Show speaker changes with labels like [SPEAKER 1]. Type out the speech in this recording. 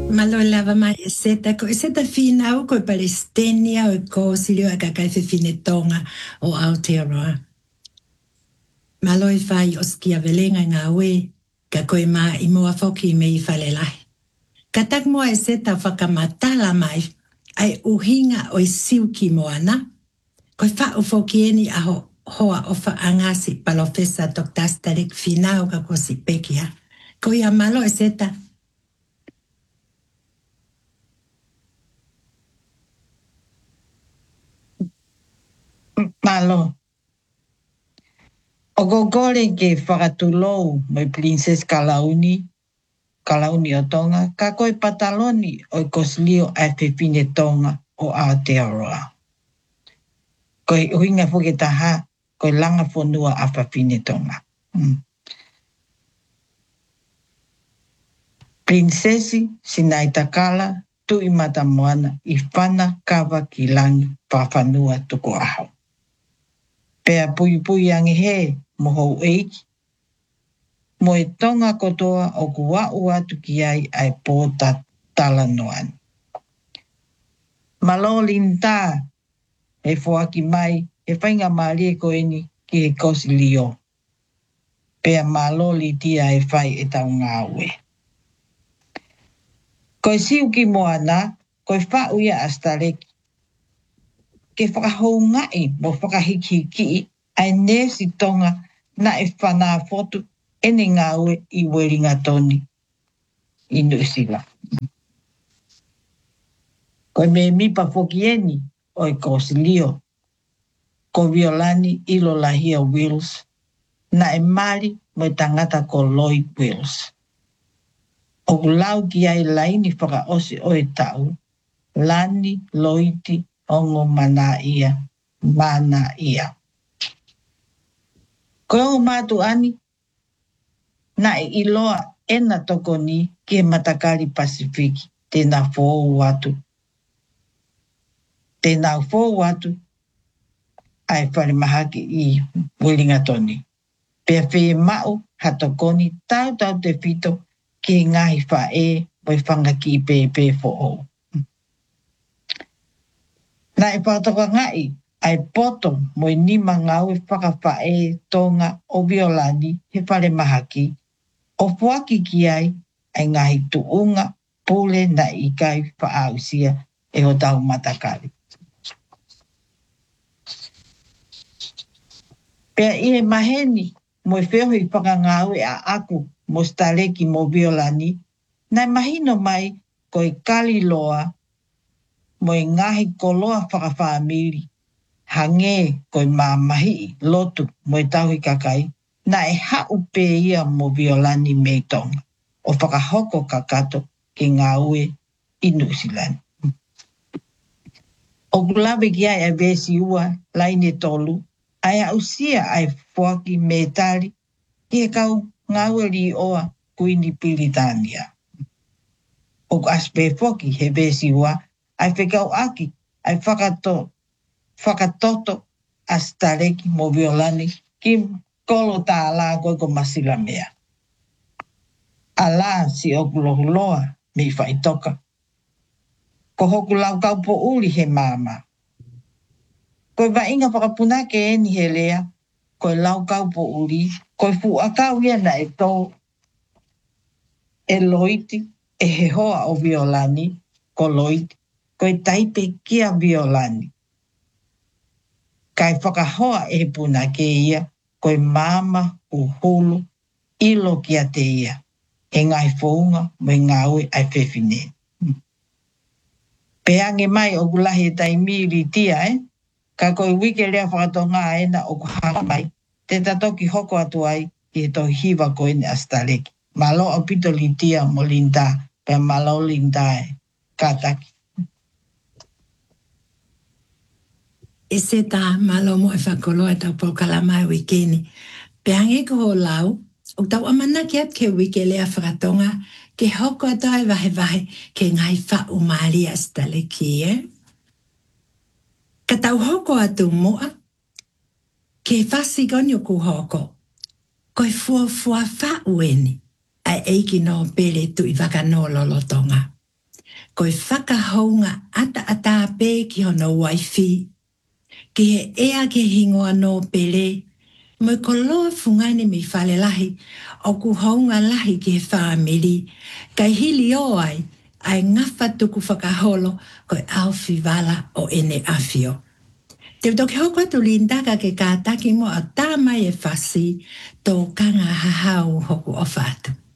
[SPEAKER 1] Malo lava mai e seta fina o koe Palestina o Kosilio a kakai fine tonga o Aotearoa. Malo I fai o skia velenga ngā ue ka koe mā I mua foki me I falelai. Ka tak mua e seta whakamatala mai ai uhinga o I siuki moana. Koe wha o foki eni a hoa o wha angasi palofesa Dr. Starik finau ka kosi pekia. Koe a malo e seta.
[SPEAKER 2] Malo. O gogore ke whakatulou mai Princess Kalauni o Tonga, ka koe pataloni o Koslio ai Pepine Tonga o Aotearoa. Koe uhinga fuke taha, koe langa whanua a Pepine Tonga. Princesi sinai takala tu I mata moana I whana kawa ki langi pa whanua tuko aho. Pea pui angi he mohou eiki. Mo e tonga kotoa o kua atu ki ai pōta tala noani. Malo linta e whoaki mai e whainga marie ko eni ki he kosi lio. Pea malo li tia e whai e tau ngā ue. Koe siu ki moana, koe whauia astareki. Ke whakahou ngai mo whakahiki ai nesi tonga na e whanā fotu ene ngā ue I weringa toni I Nusila. Koe me mipa fokieni o e Kosilio. Ko Violani ilo lahia Wills na e mari mo e tangata ko Lloyd Wills. O lau ki ai laini whakaosi o e tau, Lani, Loiti, ongo mana ia. Koe o mātu ani, na e iloa ena toko ni ki he matakari Pasifiki, tēnā fōu atu. Tēnā fōu atu, ai whare mahaki I Wellingtoni. Pea whee mau hatokoni tau te whito ki ngahi whae moi whanga ki pepe fōu. Na e whakatoka ngai, ai poto moi nima ngau e whakawhae tonga o Violani he whare mahaki, o puaki ki ai ngahi tuunga pule na I kai whaausia e o tau matakari. Pea I he maheni mo e wheo I whakangau e a aku mo stareki mo Violani, nai mahino mai ko I kali loa mo e ngahi koloa whakawhaamiri, hange ko I māmahi lotu mo e tauhi kakai, na e hau pe ia mo Violani me tonga, o whakahoko kakato ki ngā ue I Nusila. O kulawe ki ai a vesi ua laine tolu, ai a usia ai whuaki me tari, ki he kau ngā ue li oa kuini Piritania. O aspe whoki he vesi ua, ai whekau aki, ai whakatoto astareki mo Violani ki kolo tā la koe ko masila mea. Ala si o kulohuloa me whaitoka. Ko hoku lau kaupo uli he mama. Koe wainga whakapunake eni he lea, koe lau kaupo uli, koe fuakau ia na e tō e Loiti, e he hoa o Violani, ko Loiti, koe taipe kia Violani. Kai whakahoa e he punake ia, koe mama uhulu, ilo kia te ia, he ngai whounga mo ngā ue ai whewhine. Peange mai o kulahi e taimiri tia, ka koe wike lea whakatonga aena o kuhanga mai, te tatoki hoko atu ai ki he tohi hiwa koe ne astareki. Malo au pito li tia mo linda, pe malo linda kataki.
[SPEAKER 1] E se tā malo mo e whakoloa tau pokala mai wikeni. Peange ko ho lau, o tau amana ki at ke wike lea whakatonga, ke hoko atu ai wahe ke ngai wha umari astareki, Ka tau hoko atu moa, ke whasi gonyo ku hoko, koe fua wha ueni, ai eiki no pere tu I waka no lolo tonga. koe whakahaunga ata pē ki hono waifi. Ki he ea ke hingoa no pele, mo ko loa fungani mi whale lahi, o ku haunga lahi ki he whaamiri, kai hili o ai ngawha tuku whakaholo koe awhi wala o ene awhio. Te toki hoko atu lindaka ke kātaki mo a tāmai e whasi, tō kanga hahau hoku o whātu.